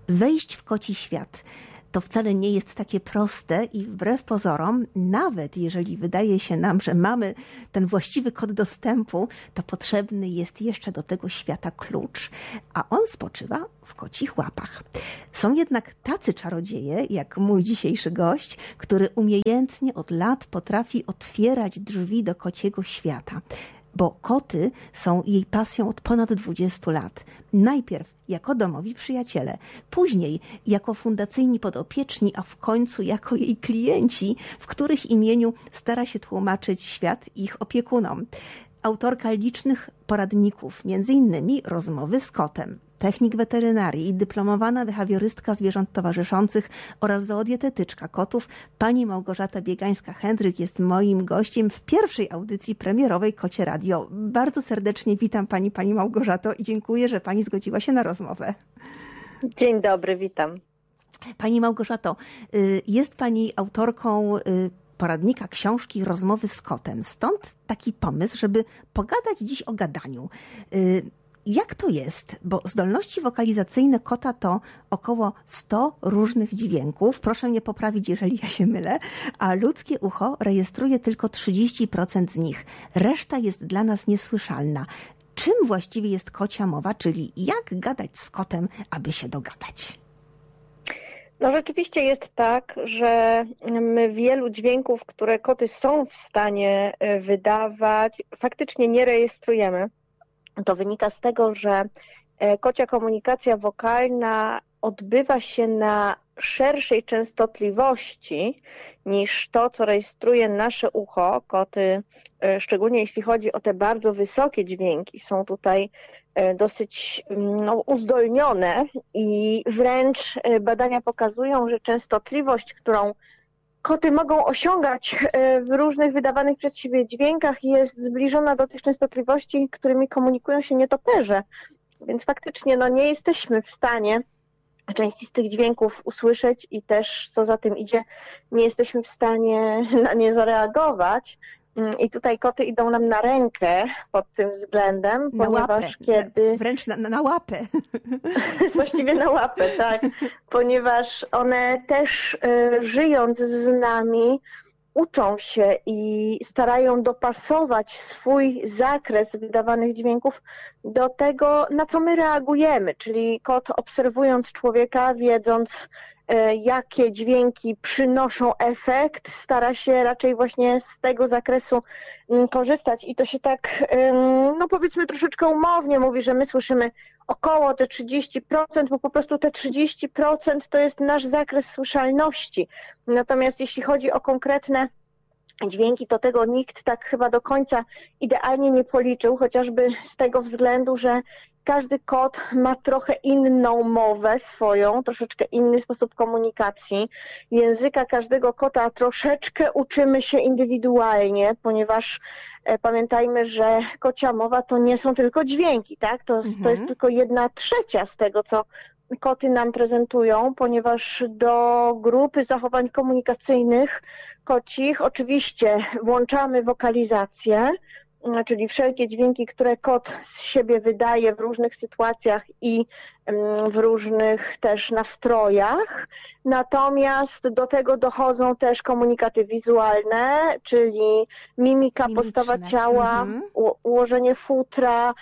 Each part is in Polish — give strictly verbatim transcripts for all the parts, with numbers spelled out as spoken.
Wejść w koci świat to wcale nie jest takie proste i wbrew pozorom, nawet jeżeli wydaje się nam, że mamy ten właściwy kod dostępu, to potrzebny jest jeszcze do tego świata klucz, a on spoczywa w kocich łapach. Są jednak tacy czarodzieje, jak mój dzisiejszy gość, który umiejętnie od lat potrafi otwierać drzwi do kociego świata, bo koty są jej pasją od ponad dwudziestu lat. Najpierw jako domowi przyjaciele, później jako fundacyjni podopieczni, a w końcu jako jej klienci, w których imieniu stara się tłumaczyć świat ich opiekunom. Autorka licznych poradników, między innymi Rozmowy z kotem, technik weterynarii i dyplomowana behawiorystka zwierząt towarzyszących oraz zoodietetyczka kotów, pani Małgorzata Biegańska-Hendryk jest moim gościem w pierwszej audycji premierowej Kocie Radio. Bardzo serdecznie witam pani, pani Małgorzato i dziękuję, że pani zgodziła się na rozmowę. Dzień dobry, witam. Pani Małgorzato, jest pani autorką poradnika książki Rozmowy z kotem. Stąd taki pomysł, żeby pogadać dziś o gadaniu. Jak to jest? Bo zdolności wokalizacyjne kota to około sto różnych dźwięków. Proszę mnie poprawić, jeżeli ja się mylę. A ludzkie ucho rejestruje tylko trzydzieści procent z nich. Reszta jest dla nas niesłyszalna. Czym właściwie jest kocia mowa, czyli jak gadać z kotem, aby się dogadać? No rzeczywiście jest tak, że my wielu dźwięków, które koty są w stanie wydawać, faktycznie nie rejestrujemy. To wynika z tego, że kocia komunikacja wokalna odbywa się na szerszej częstotliwości niż to, co rejestruje nasze ucho. Koty, szczególnie jeśli chodzi o te bardzo wysokie dźwięki, są tutaj dosyć no, uzdolnione i wręcz badania pokazują, że częstotliwość, którą koty mogą osiągać w różnych wydawanych przez siebie dźwiękach, jest zbliżona do tych częstotliwości, którymi komunikują się nietoperze. Więc faktycznie no, nie jesteśmy w stanie części z tych dźwięków usłyszeć i też, co za tym idzie, nie jesteśmy w stanie na nie zareagować. I tutaj koty idą nam na rękę pod tym względem, na ponieważ łapę. kiedy... Wręcz na, na łapę. Właściwie na łapę, tak. Ponieważ one też y, żyjąc z nami uczą się i starają dopasować swój zakres wydawanych dźwięków do tego, na co my reagujemy. Czyli kot obserwując człowieka, wiedząc jakie dźwięki przynoszą efekt, stara się raczej właśnie z tego zakresu korzystać i to się tak, no powiedzmy troszeczkę umownie mówi, że my słyszymy około te trzydzieści procent, bo po prostu te trzydzieści procent to jest nasz zakres słyszalności. Natomiast jeśli chodzi o konkretne dźwięki, to tego nikt tak chyba do końca idealnie nie policzył, chociażby z tego względu, że każdy kot ma trochę inną mowę swoją, troszeczkę inny sposób komunikacji. Języka każdego kota troszeczkę uczymy się indywidualnie, ponieważ e, pamiętajmy, że kocia mowa to nie są tylko dźwięki, tak? To, mhm. to jest tylko jedna trzecia z tego, co koty nam prezentują, ponieważ do grupy zachowań komunikacyjnych kocich oczywiście włączamy wokalizację, czyli wszelkie dźwięki, które kot z siebie wydaje w różnych sytuacjach i w różnych też nastrojach. Natomiast do tego dochodzą też komunikaty wizualne, czyli mimika, Mimiczne. Postawa ciała, mhm. ułożenie futra,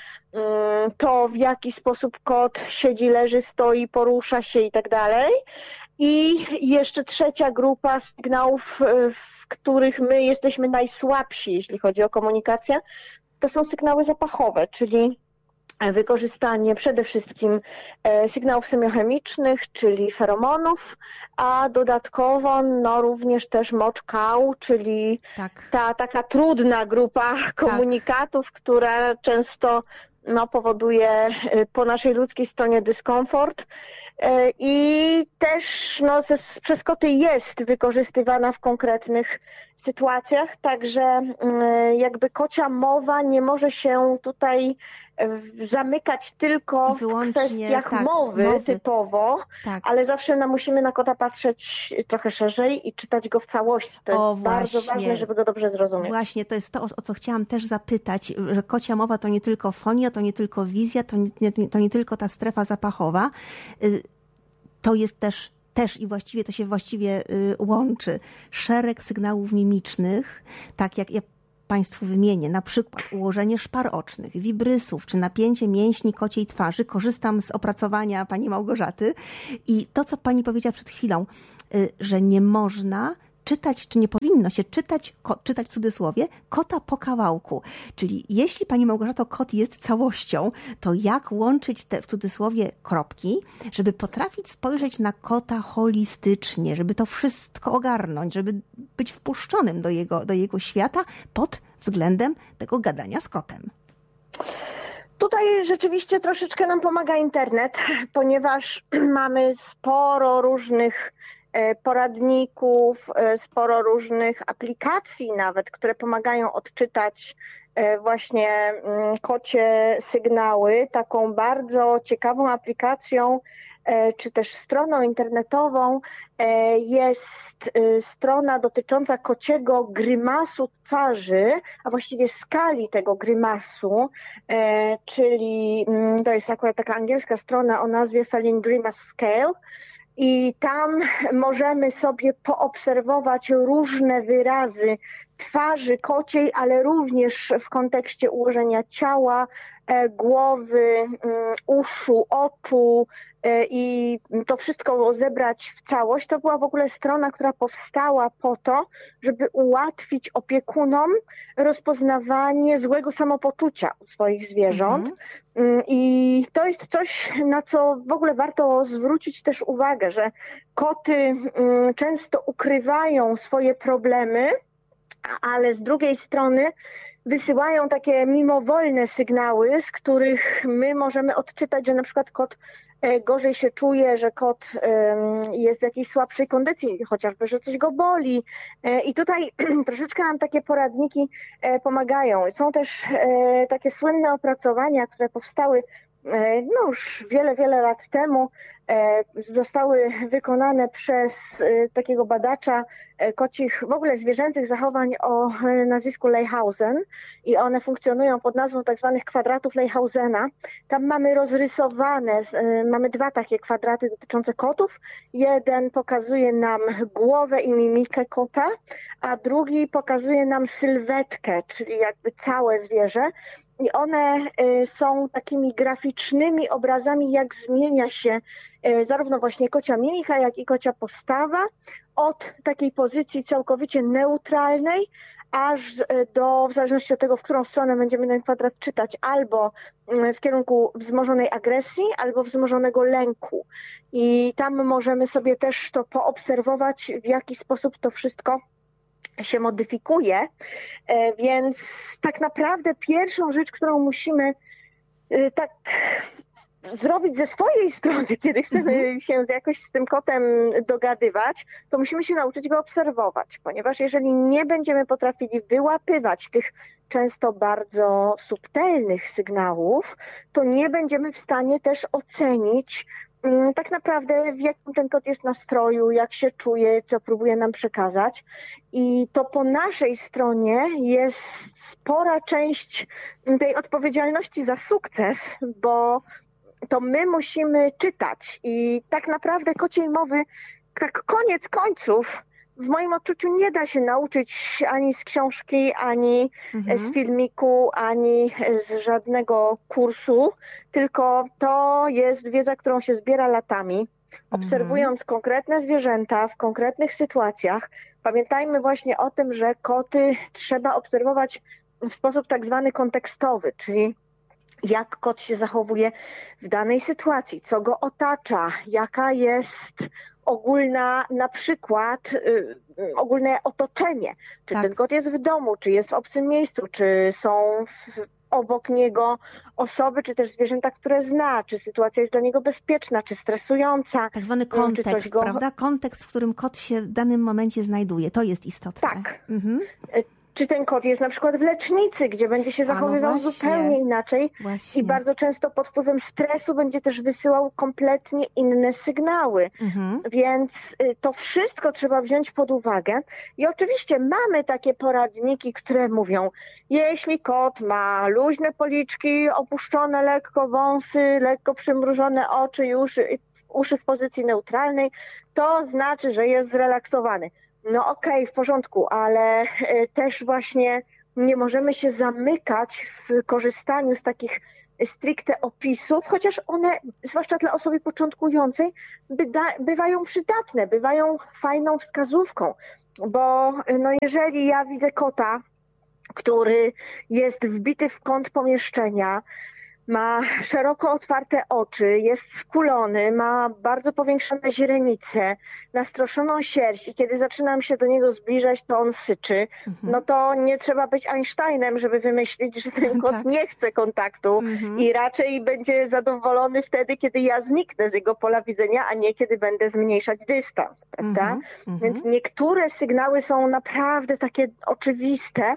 to w jaki sposób kot siedzi, leży, stoi, porusza się i tak dalej. I jeszcze trzecia grupa sygnałów, w których my jesteśmy najsłabsi, jeśli chodzi o komunikację, to są sygnały zapachowe, czyli wykorzystanie przede wszystkim sygnałów semiochemicznych, czyli feromonów, a dodatkowo no, również też mocz kał, czyli tak. ta taka trudna grupa komunikatów, tak. która często no, powoduje po naszej ludzkiej stronie dyskomfort. I też no, przez koty jest wykorzystywana w konkretnych sytuacjach, także jakby kocia mowa nie może się tutaj zamykać tylko w kwestiach tak, mowy, mowy typowo, tak. ale zawsze no, musimy na kota patrzeć trochę szerzej i czytać go w całości. To o, jest właśnie. bardzo ważne, żeby go dobrze zrozumieć. Właśnie, to jest to, o co chciałam też zapytać, że kocia mowa to nie tylko fonia, to nie tylko wizja, to nie, to nie tylko ta strefa zapachowa. to jest też Też i właściwie to się właściwie y, łączy. Szereg sygnałów mimicznych, tak jak ja Państwu wymienię, na przykład ułożenie szpar ocznych, wibrysów czy napięcie mięśni kociej twarzy. Korzystam z opracowania pani Małgorzaty i to, co pani powiedziała przed chwilą, y, że nie można czytać, czy nie powinno się czytać, ko, czytać w cudzysłowie, kota po kawałku. Czyli jeśli, pani Małgorzato, kot jest całością, to jak łączyć te w cudzysłowie kropki, żeby potrafić spojrzeć na kota holistycznie, żeby to wszystko ogarnąć, żeby być wpuszczonym do jego, do jego świata pod względem tego gadania z kotem. Tutaj rzeczywiście troszeczkę nam pomaga internet, ponieważ mamy sporo różnych poradników, sporo różnych aplikacji nawet, które pomagają odczytać właśnie kocie sygnały. Taką bardzo ciekawą aplikacją czy też stroną internetową jest strona dotycząca kociego grymasu twarzy, a właściwie skali tego grymasu, czyli to jest akurat taka angielska strona o nazwie Feline Grimace Scale. I tam możemy sobie poobserwować różne wyrazy twarzy kociej, ale również w kontekście ułożenia ciała, głowy, uszu, oczu i to wszystko zebrać w całość. To była w ogóle strona, która powstała po to, żeby ułatwić opiekunom rozpoznawanie złego samopoczucia u swoich zwierząt. Mhm. I to jest coś, na co w ogóle warto zwrócić też uwagę, że koty często ukrywają swoje problemy, ale z drugiej strony wysyłają takie mimowolne sygnały, z których my możemy odczytać, że na przykład kot gorzej się czuje, że kot jest w jakiejś słabszej kondycji, chociażby, że coś go boli. I tutaj troszeczkę nam takie poradniki pomagają. Są też takie słynne opracowania, które powstały no już wiele, wiele lat temu, zostały wykonane przez takiego badacza kocich, w ogóle zwierzęcych zachowań o nazwisku Leyhausen i one funkcjonują pod nazwą tak zwanych kwadratów Leyhausena. Tam mamy rozrysowane, mamy dwa takie kwadraty dotyczące kotów. Jeden pokazuje nam głowę i mimikę kota, a drugi pokazuje nam sylwetkę, czyli jakby całe zwierzę. I one są takimi graficznymi obrazami, jak zmienia się zarówno właśnie kocia mimika, jak i kocia postawa od takiej pozycji całkowicie neutralnej, aż do, w zależności od tego, w którą stronę będziemy ten kwadrat czytać, albo w kierunku wzmożonej agresji, albo wzmożonego lęku. I tam możemy sobie też to poobserwować, w jaki sposób to wszystko się modyfikuje, więc tak naprawdę pierwszą rzecz, którą musimy tak zrobić ze swojej strony, kiedy chcemy mhm. się jakoś z tym kotem dogadywać, to musimy się nauczyć go obserwować, ponieważ jeżeli nie będziemy potrafili wyłapywać tych często bardzo subtelnych sygnałów, to nie będziemy w stanie też ocenić tak naprawdę, w jakim ten kot jest nastroju, jak się czuje, co próbuje nam przekazać. I to po naszej stronie jest spora część tej odpowiedzialności za sukces, bo to my musimy czytać. I tak naprawdę kociej mowy, tak koniec końców, w moim odczuciu nie da się nauczyć ani z książki, ani mhm. z filmiku, ani z żadnego kursu, tylko to jest wiedza, którą się zbiera latami, obserwując mhm. konkretne zwierzęta w konkretnych sytuacjach. Pamiętajmy właśnie o tym, że koty trzeba obserwować w sposób tak zwany kontekstowy, czyli jak kot się zachowuje w danej sytuacji, co go otacza, jaka jest ogólna, na przykład y, ogólne otoczenie. Czy tak. ten kot jest w domu, czy jest w obcym miejscu, czy są w, obok niego osoby, czy też zwierzęta, które zna, czy sytuacja jest dla niego bezpieczna, czy stresująca. Tak zwany kontekst, czy coś go... prawda? Kontekst, w którym kot się w danym momencie znajduje, to jest istotne. Tak. Mhm. Czy ten kot jest na przykład w lecznicy, gdzie będzie się zachowywał no zupełnie inaczej właśnie. I bardzo często pod wpływem stresu będzie też wysyłał kompletnie inne sygnały. Mhm. Więc to wszystko trzeba wziąć pod uwagę. I oczywiście mamy takie poradniki, które mówią, jeśli kot ma luźne policzki, opuszczone lekko wąsy, lekko przymrużone oczy i uszy, uszy w pozycji neutralnej, to znaczy, że jest zrelaksowany. No okej, okay, w porządku, ale też właśnie nie możemy się zamykać w korzystaniu z takich stricte opisów, chociaż one, zwłaszcza dla osoby początkującej, byda, bywają przydatne, bywają fajną wskazówką, bo no jeżeli ja widzę kota, który jest wbity w kąt pomieszczenia, ma szeroko otwarte oczy, jest skulony, ma bardzo powiększone źrenice, nastroszoną sierść i kiedy zaczynam się do niego zbliżać, to on syczy. Mhm. No to nie trzeba być Einsteinem, żeby wymyślić, że ten kot tak. nie chce kontaktu mhm. i raczej będzie zadowolony wtedy, kiedy ja zniknę z jego pola widzenia, a nie kiedy będę zmniejszać dystans, prawda? Mhm. Więc niektóre sygnały są naprawdę takie oczywiste,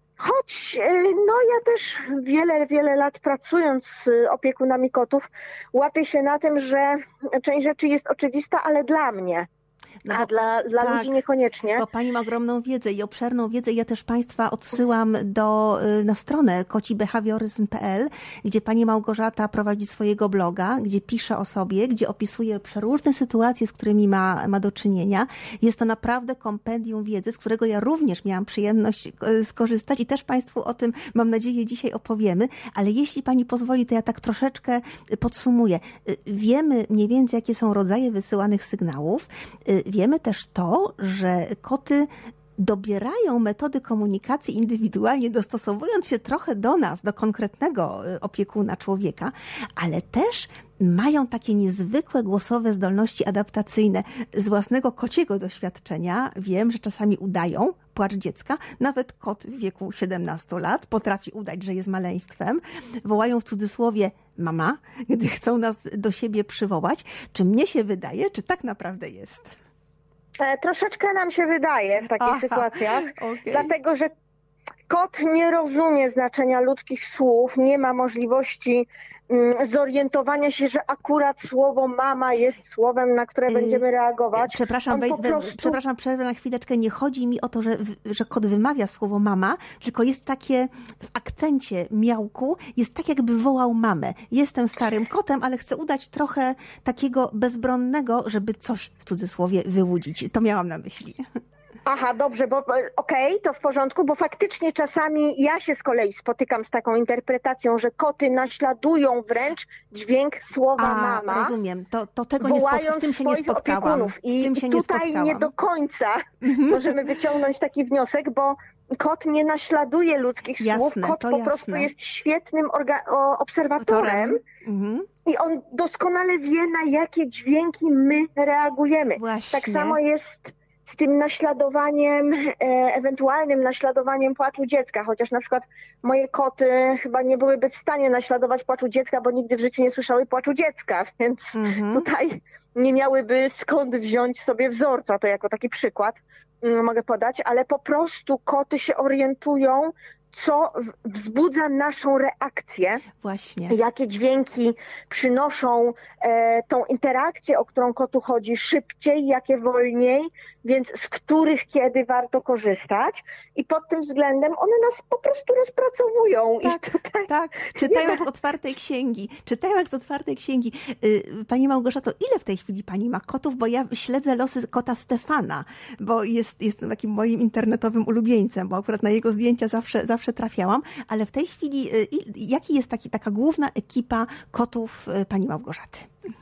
choć no ja też wiele, wiele lat pracując z opiekunami kotów łapię się na tym, że część rzeczy jest oczywista, ale dla mnie. No bo, a dla, dla tak, ludzi niekoniecznie. Bo Pani ma ogromną wiedzę i obszerną wiedzę. Ja też Państwa odsyłam do, na stronę kocibehawioryzm kropka p l, gdzie Pani Małgorzata prowadzi swojego bloga, gdzie pisze o sobie, gdzie opisuje przeróżne sytuacje, z którymi ma, ma do czynienia. Jest to naprawdę kompendium wiedzy, z którego ja również miałam przyjemność skorzystać i też Państwu o tym, mam nadzieję, dzisiaj opowiemy. Ale jeśli Pani pozwoli, to ja tak troszeczkę podsumuję. Wiemy mniej więcej, jakie są rodzaje wysyłanych sygnałów. Wiemy też to, że koty dobierają metody komunikacji indywidualnie, dostosowując się trochę do nas, do konkretnego opiekuna człowieka, ale też mają takie niezwykłe głosowe zdolności adaptacyjne z własnego kociego doświadczenia. Wiem, że czasami udają płacz dziecka. Nawet kot w wieku siedemnastu lat potrafi udać, że jest maleństwem. Wołają w cudzysłowie mama, gdy chcą nas do siebie przywołać. Czy mnie się wydaje, czy tak naprawdę jest? Troszeczkę nam się wydaje w takich Aha, sytuacjach, okay. dlatego że kot nie rozumie znaczenia ludzkich słów, nie ma możliwości zorientowania się, że akurat słowo mama jest słowem, na które będziemy reagować. Przepraszam, wej, prostu... przepraszam, przerwę na chwileczkę. Nie chodzi mi o to, że, że kot wymawia słowo mama, tylko jest takie w akcencie miałku, jest tak jakby wołał mamę. Jestem starym kotem, ale chcę udać trochę takiego bezbronnego, żeby coś w cudzysłowie wyłudzić. To miałam na myśli. Aha, dobrze, bo okej, okay, to w porządku, bo faktycznie czasami ja się z kolei spotykam z taką interpretacją, że koty naśladują wręcz dźwięk słowa A, mama. Rozumiem, to, to tego nie spot- z tym się nie spotkałam. Opiekunów. I z tym się tutaj nie, nie do końca możemy wyciągnąć taki wniosek, bo kot nie naśladuje ludzkich jasne, słów, kot po jasne. prostu jest świetnym orga- obserwatorem. Mhm. I on doskonale wie, na jakie dźwięki my reagujemy. Właśnie. Tak samo jest z tym naśladowaniem, e, ewentualnym naśladowaniem płaczu dziecka, chociaż na przykład moje koty chyba nie byłyby w stanie naśladować płaczu dziecka, bo nigdy w życiu nie słyszały płaczu dziecka, więc mhm. tutaj nie miałyby skąd wziąć sobie wzorca, to jako taki przykład mm, mogę podać, ale po prostu koty się orientują, co wzbudza naszą reakcję, właśnie. Jakie dźwięki przynoszą e, tą interakcję, o którą kotu chodzi, szybciej, jakie wolniej, więc z których kiedy warto korzystać i pod tym względem one nas po prostu rozpracowują. Tak, I tutaj tak. Czytają jak z otwartej księgi. Czytają jak z otwartej księgi. Pani Małgorzato, ile w tej chwili Pani ma kotów? Bo ja śledzę losy kota Stefana, bo jest, jest takim moim internetowym ulubieńcem, bo akurat na jego zdjęcia zawsze, zawsze trafiałam, ale w tej chwili jaki jest taki, taka główna ekipa kotów Pani Małgorzaty?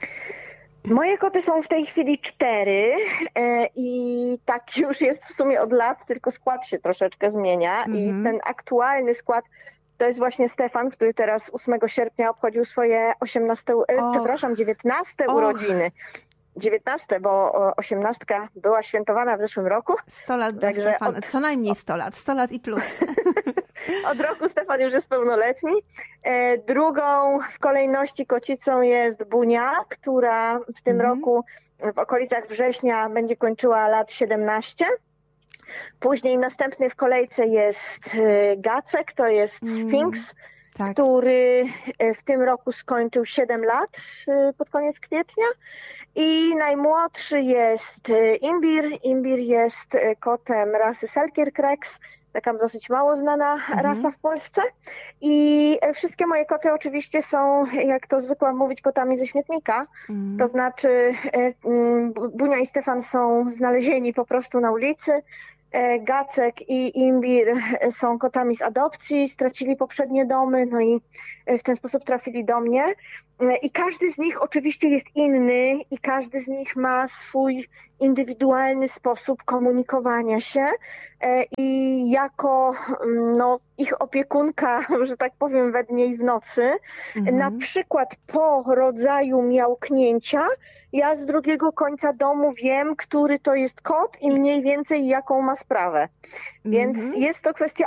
Moje koty są w tej chwili cztery i tak już jest w sumie od lat, tylko skład się troszeczkę zmienia mm-hmm. i ten aktualny skład to jest właśnie Stefan, który teraz ósmego sierpnia obchodził swoje osiemnaste, Och. przepraszam, dziewiętnaste Och. urodziny. dziewiętnaste, bo osiemnastka była świętowana w zeszłym roku. sto lat dla Stefana, od... co najmniej sto lat, sto lat i plus. Od roku Stefan już jest pełnoletni. E, drugą w kolejności kocicą jest Bunia, która w tym mm. roku w okolicach września będzie kończyła lat siedemnaście. Później następny w kolejce jest Gacek, to jest mm. Sfinks, tak. który w tym roku skończył siedem lat pod koniec kwietnia. I najmłodszy jest Imbir. Imbir jest kotem rasy Selkirk Rex, taka dosyć mało znana Mhm. rasa w Polsce. I wszystkie moje koty oczywiście są, jak to zwykłam mówić, kotami ze śmietnika. Mhm. To znaczy Bunia i Stefan są znalezieni po prostu na ulicy. Gacek i Imbir są kotami z adopcji, stracili poprzednie domy, no i w ten sposób trafili do mnie. I każdy z nich oczywiście jest inny i każdy z nich ma swój indywidualny sposób komunikowania się. I jako no, ich opiekunka, że tak powiem, we dnie i w nocy, Mhm. na przykład po rodzaju miałknięcia, ja z drugiego końca domu wiem, który to jest kot i mniej więcej jaką ma sprawę. Więc Mhm. jest to kwestia